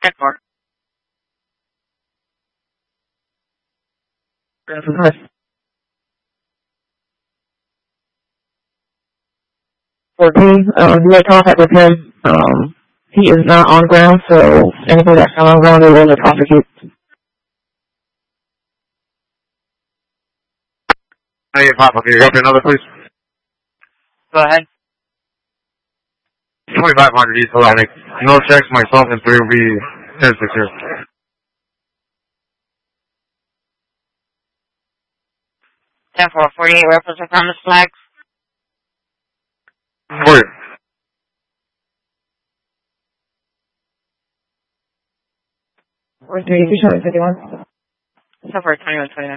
10-4. Nice. 14, you made contact with him. He is not on ground, so anything that's not on ground, they will prosecute. Hey, Papa, can you go to another, please? Go ahead. 2500 East Atlantic. No checks, myself, and 3 will be 10-6 here. 10-4. 48 represent Thomas Flags. For you. Where's the 51? So for 21-29.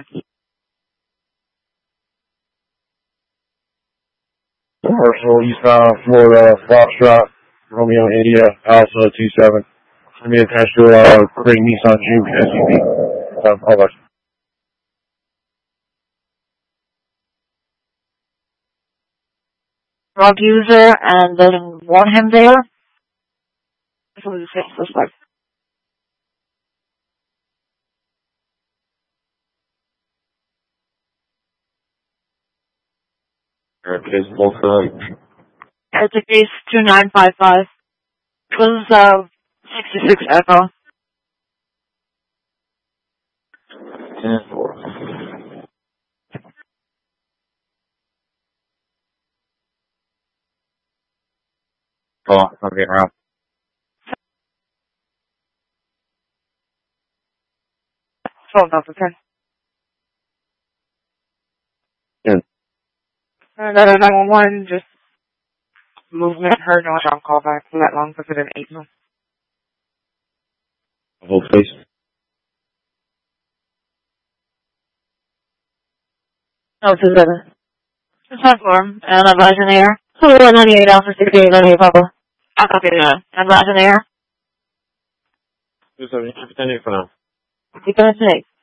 Commercial, eastbound, Florida, Foxtrot, Romeo, India, Alpha 27. Let me attach to a great Nissan Juke SUV. All right. Drug user, and then want him there. That's what the looks like. Case both It's a case 2955. It was 66 Echo. 10-4. Oh, I'm getting around. Hold on, okay. Yeah. Another 911, just movement, heard no job call back for that long because it didn't 8 months. Whole face. No, 2-7. It's time for him, and advise in the air. So we went 98 out for 68, 98, Papa. I'll copy that. Advise in the air. 2-7, 10 for now. Keep it at 6.